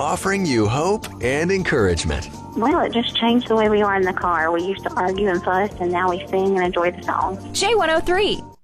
offering you hope and encouragement. Well, it just changed the way we are in the car. We used to argue and fuss, and now we sing and enjoy the song. J103.